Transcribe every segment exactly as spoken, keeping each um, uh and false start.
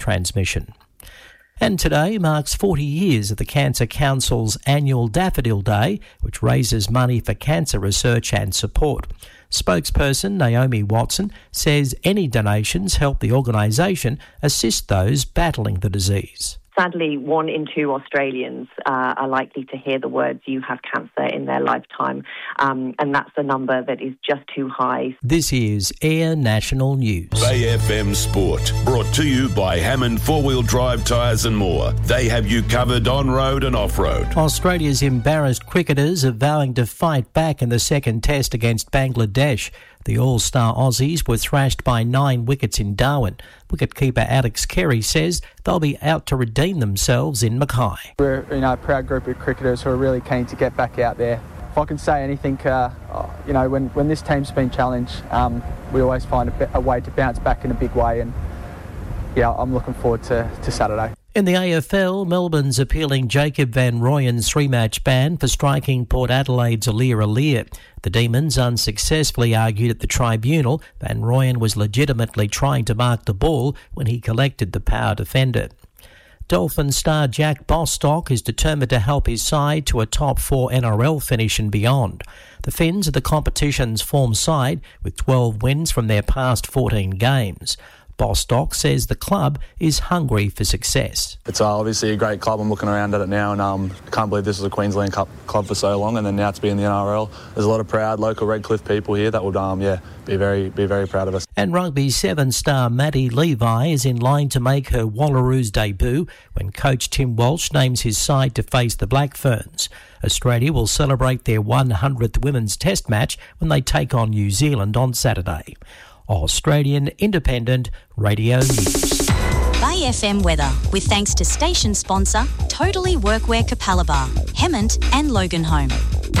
transmission. And today marks forty years of the Cancer Council's annual Daffodil Day, which raises money for cancer research and support. Spokesperson Naomi Watson says any donations help the organisation assist those battling the disease. Sadly, one in two Australians uh, are likely to hear the words "you have cancer" in their lifetime, um, and that's a number that is just too high. This is Air National News. Bay F M Sport, brought to you by Hammond Four-Wheel Drive Tyres and More. They have you covered on-road and off-road. Australia's embarrassed cricketers are vowing to fight back in the second test against Bangladesh. The All-Star Aussies were thrashed by nine wickets in Darwin. Wicketkeeper Alex Carey says they'll be out to redeem themselves in Mackay. We're you know, a proud group of cricketers who are really keen to get back out there. If I can say anything, uh, you know, when, when this team's been challenged, um, we always find a, a way to bounce back in a big way, and yeah, I'm looking forward to, to Saturday. In the A F L, Melbourne's appealing Jacob Van Rooyen's three-match ban for striking Port Adelaide's Aliir Aliir. The Demons unsuccessfully argued at the tribunal Van Rooyen was legitimately trying to mark the ball when he collected the power defender. Dolphin star Jack Bostock is determined to help his side to a top four N R L finish and beyond. The Finns are the competition's form side with twelve wins from their past fourteen games. Bostock says the club is hungry for success. It's uh, obviously a great club. I'm looking around at it now and um, can't believe this was a Queensland Cup club for so long, and then now to be in the N R L. There's a lot of proud local Redcliffe people here that would um, yeah, be very be very proud of us. And Rugby seven star Maddie Levi is in line to make her Wallaroos debut when coach Tim Walsh names his side to face the Black Ferns. Australia will celebrate their one hundredth Women's Test match when they take on New Zealand on Saturday. Australian Independent Radio News. Bay F M weather, with thanks to station sponsor Totally Workwear Capalaba, Hemmant and Loganholme.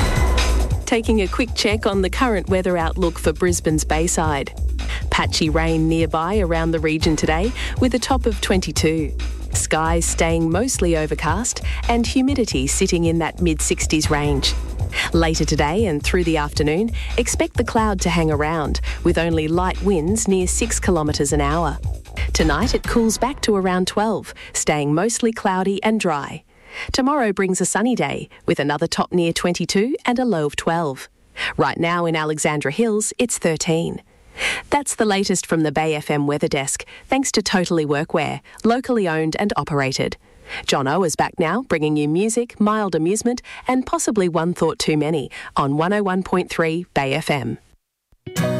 Taking a quick check on the current weather outlook for Brisbane's Bayside. Patchy rain nearby around the region today with a top of twenty-two. Skies staying mostly overcast and humidity sitting in that mid sixties range. Later today and through the afternoon, expect the cloud to hang around with only light winds near six kilometres an hour. Tonight it cools back to around twelve, staying mostly cloudy and dry. Tomorrow brings a sunny day with another top near twenty-two and a low of twelve. Right now in Alexandra Hills, it's thirteen. That's the latest from the Bay F M Weather Desk, thanks to Totally Workwear, locally owned and operated. John O is back now, bringing you music, mild amusement and possibly one thought too many on one oh one point three Bay F M.